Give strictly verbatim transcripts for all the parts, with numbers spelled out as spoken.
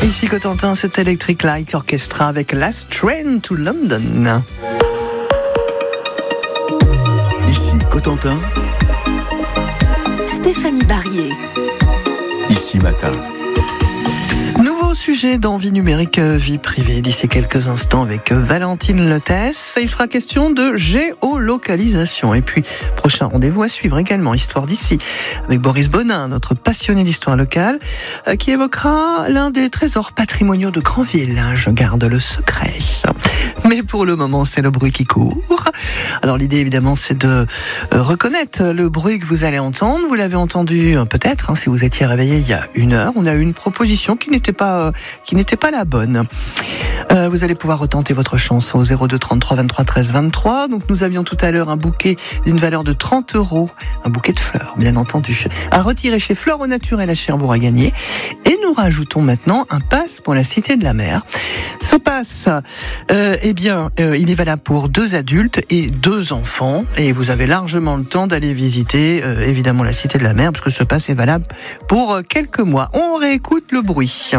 Ici Cotentin, c'est Electric Light Orchestra avec Last Train to London. Ici Cotentin, Stéphanie Barrier. Ici Matin. Nouveau sujet dans Vie numérique, vie privée, d'ici quelques instants avec Valentine Lotès. Il sera question de géolocalisation. Et puis, prochain rendez-vous à suivre également, Histoire d'ici, avec Boris Bonin, notre passionné d'histoire locale, qui évoquera l'un des trésors patrimoniaux de Granville. Je garde le secret. Mais pour le moment, c'est le bruit qui court. Alors l'idée, évidemment, c'est de reconnaître le bruit que vous allez entendre. Vous l'avez entendu peut-être, hein, si vous étiez réveillé il y a une heure. On a eu une proposition qui n'était pas, qui n'était pas la bonne. Euh, vous allez pouvoir retenter votre chance au zéro deux trente-trois vingt-trois treize vingt-trois. Donc nous avions tout à l'heure un bouquet d'une valeur de trente euros, un bouquet de fleurs, bien entendu, à retirer chez Fleurs au Naturel à Cherbourg à gagner. Et nous rajoutons maintenant un pass pour la Cité de la Mer. Ce pass, euh, eh bien, euh, il est valable pour deux adultes et deux enfants. Et vous avez largement le temps d'aller visiter, euh, évidemment, la Cité de la Mer, parce que ce pass est valable pour quelques mois. On réécoute le bruit.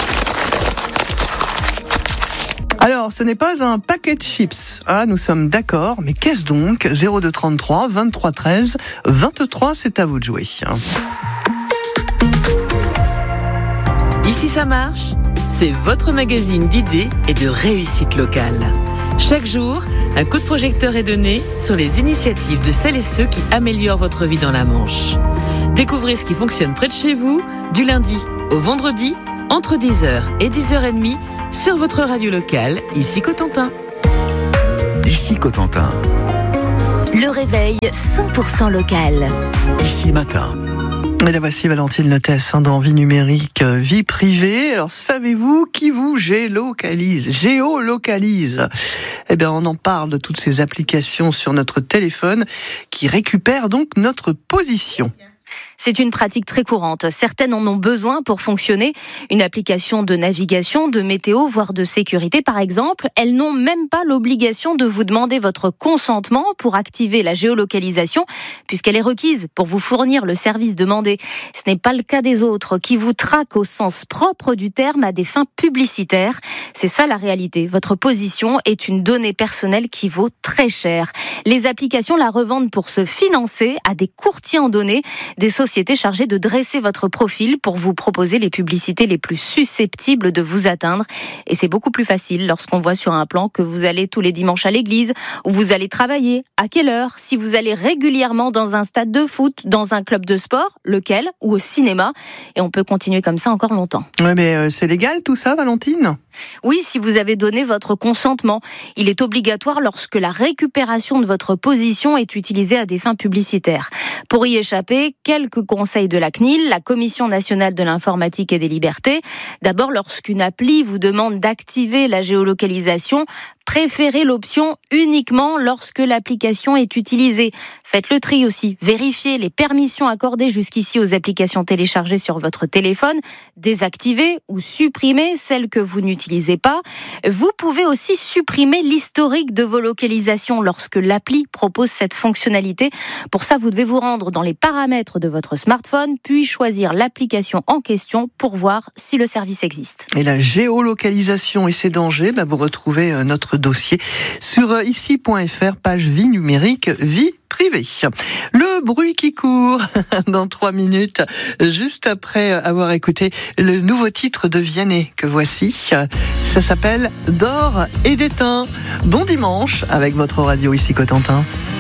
Alors, ce n'est pas un paquet de chips, ah, nous sommes d'accord, mais qu'est-ce donc ? zéro deux trente-trois vingt-trois treize vingt-trois, c'est à vous de jouer. Ici ça marche, c'est votre magazine d'idées et de réussite locale. Chaque jour, un coup de projecteur est donné sur les initiatives de celles et ceux qui améliorent votre vie dans la Manche. Découvrez ce qui fonctionne près de chez vous, du lundi au vendredi, entre dix heures et dix heures trente, sur votre radio locale, ici Cotentin. Ici Cotentin. Le réveil cent pour cent local. Ici Matin. Et la voici Valentine Lotès dans Vie numérique, vie privée. Alors savez-vous qui vous géolocalise Géolocalise Eh bien on en parle de toutes ces applications sur notre téléphone qui récupèrent donc notre position. C'est une pratique très courante. Certaines en ont besoin pour fonctionner. Une application de navigation, de météo, voire de sécurité, par exemple. Elles n'ont même pas l'obligation de vous demander votre consentement pour activer la géolocalisation, puisqu'elle est requise pour vous fournir le service demandé. Ce n'est pas le cas des autres, qui vous traquent au sens propre du terme à des fins publicitaires. C'est ça la réalité. Votre position est une donnée personnelle qui vaut très cher. Les applications la revendent pour se financer à des courtiers en données, des sociétés chargées de dresser votre profil pour vous proposer les publicités les plus susceptibles de vous atteindre. Et c'est beaucoup plus facile lorsqu'on voit sur un plan que vous allez tous les dimanches à l'église, où vous allez travailler, à quelle heure, si vous allez régulièrement dans un stade de foot, dans un club de sport, lequel, ou au cinéma. Et on peut continuer comme ça encore longtemps. Oui, mais euh, c'est légal tout ça, Valentine ? Oui, si vous avez donné votre consentement. Il est obligatoire lorsque la récupération de votre position est utilisée à des fins publicitaires. Pour y échapper, quelques conseils de la C N I L, la Commission nationale de l'informatique et des libertés. D'abord, lorsqu'une appli vous demande d'activer la géolocalisation, préférez l'option uniquement lorsque l'application est utilisée. Faites le tri aussi. Vérifiez les permissions accordées jusqu'ici aux applications téléchargées sur votre téléphone. Désactivez ou supprimez celles que vous n'utilisez pas. Vous pouvez aussi supprimer l'historique de vos localisations lorsque l'appli propose cette fonctionnalité. Pour ça, vous devez vous rendre dans les paramètres de votre smartphone, puis choisir l'application en question pour voir si le service existe. Et la géolocalisation et ses dangers, bah vous retrouvez notre dossier sur ici point f r, page vie numérique, vie privée. Le bruit qui court dans trois minutes, juste après avoir écouté le nouveau titre de Vianney que voici. Ça s'appelle D'or et d'étain. Bon dimanche avec votre radio ici Cotentin.